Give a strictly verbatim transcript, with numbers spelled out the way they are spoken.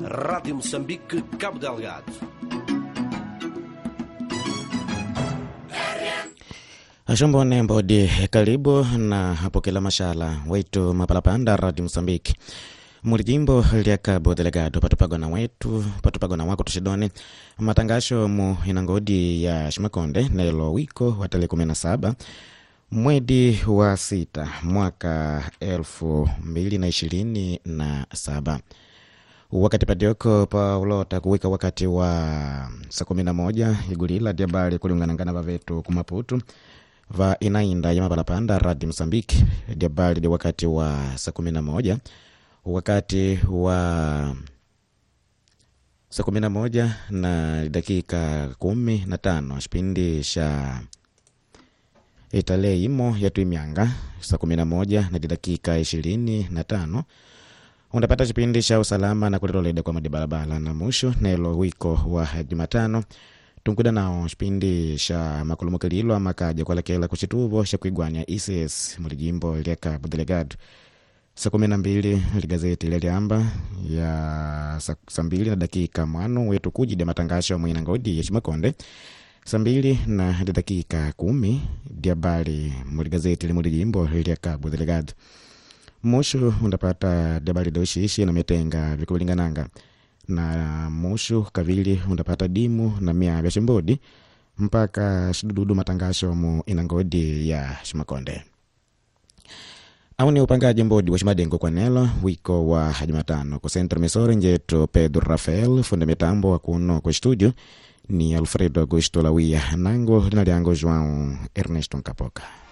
Rádio Moçambique, Cabo Delgado. Ashombone mbodi karibu na hapo kila mashala wetu mapalapanda Radio Moçambique. Muri jimbo lya Cabo Delgado patupagona wetu patupagona wako tushidoni matangasho mu inangodi ya Shimakonde nelo wiko wa tarehe kumi na saba mwezi wa sita mwaka elfu mbili na ishirini na saba. Wakati padioko pa ulota kuwika wakati wa saa kumi na moja igulila diabali kulingana bavetu kumaputu va inainda ya mapalapanda Radio Moçambique diabali di wakati wa saa kumi na moja wakati wa saa kumi na moja na dakika kumi na tano kipindi cha itale imo ya tuimianga saa kumi na moja na dakika ishirini na tano unapata kipindi cha usalama na kuliloleda kwa madibalabala na mwisho nelo wiko wa Jumatano tunkuda nao kipindi cha makulumukililo makaja kwa lakela kuchituvo cha kuigwanya I C S muri jimbo lya Cabo Delgado. Saa kumi na mbili ligazeti ile liamba ya saa mbili na dakika mwano wetu kujide matangasho mwina ngodi ya Shimakonde. Saa mbili na dakika kumi diabali muri gazeti ile muri jimbo ile Cabo Delgado. Mwisho undapata diabali doshishi na metenga vikulingananga. Na mwisho kavili undapata dimu na mia vya shimbodi mpaka shidudu matangasho mu inangodi ya Shimakonde. Auni upangaji mbodi wa Shimadengo kwa nelo wiko wa Jumatano kwa Centro Misore njeto Pedro Rafael funde mitambo wa kuno kwa studio ni Alfredo Augusto Lawia nango linaliango João Ernesto Nkapoka.